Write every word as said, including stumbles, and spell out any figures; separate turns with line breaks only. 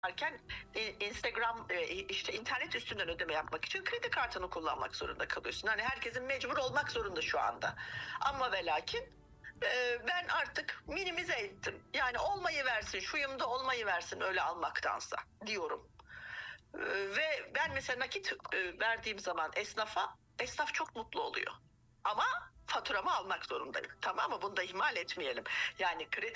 Erken Instagram işte internet üstünden ödeme yapmak için kredi kartını kullanmak zorunda kalıyorsun. Hani herkesin mecbur olmak zorunda şu anda. Ama ve lakin ben artık minimize ettim. Yani olmayı versin, şuyumda olmayı versin öyle almaktansa diyorum. Ve ben mesela nakit verdiğim zaman esnafa, esnaf çok mutlu oluyor. Ama faturamı almak zorundayım. Tamam mı? Bunu da ihmal etmeyelim. Yani kredi